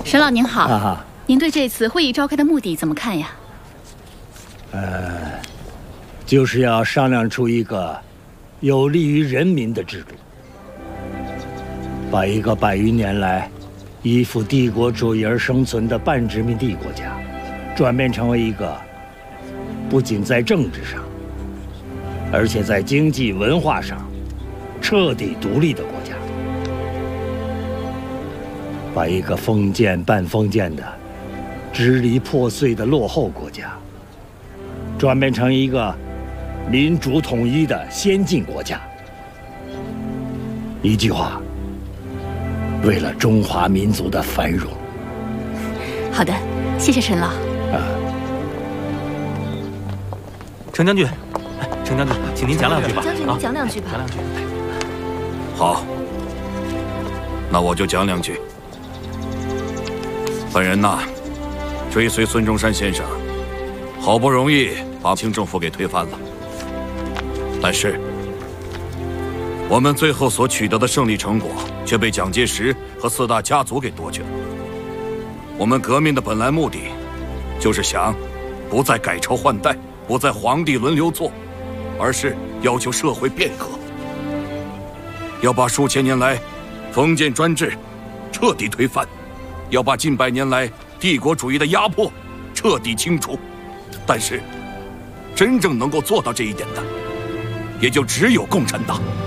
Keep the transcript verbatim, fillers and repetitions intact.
沈老您好， 啊、 您对这次会议召开的目的怎么看呀？ 呃，就是要商量出一个有利于人民的制度，把一个百余年来依附帝国主义而生存的半殖民地国家，转变成为一个不仅在政治上，而且在经济文化上彻底独立的国家。 把一个封建半封建的、支离破碎的落后国家，转变成一个民主统一的先进国家。一句话，为了中华民族的繁荣。 好的，谢谢沈老。 啊， 程将军，哎，程将军，请您讲两句吧。 将军，您讲两句吧。 讲两句。 好，那我就讲两句。 本人呐，追随孙中山先生，好不容易把清政府给推翻了，但是我们最后所取得的胜利成果却被蒋介石和四大家族给夺去了。我们革命的本来目的，就是想不再改朝换代，不再皇帝轮流做，而是要求社会变革，要把数千年来封建专制彻底推翻。 要把近百年来帝国主义的压迫彻底清除，但是真正能够做到这一点的，也就只有共产党。